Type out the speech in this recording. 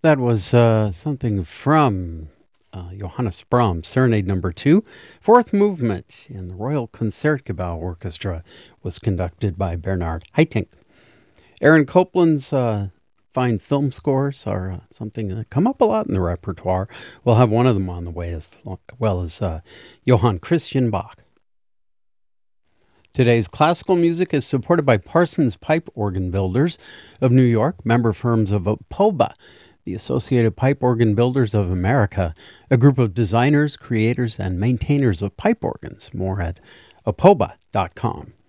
That was something from Johannes Brahms, Serenade Number 2. Fourth movement in the Royal Concertgebouw Orchestra was conducted by Bernard Haitink. Aaron Copland's fine film scores are something that come up a lot in the repertoire. We'll have one of them on the way as well as Johann Christian Bach. Today's classical music is supported by Parsons Pipe Organ Builders of New York, member firms of APOBA, the Associated Pipe Organ Builders of America, a group of designers, creators, and maintainers of pipe organs. More at apoba.com.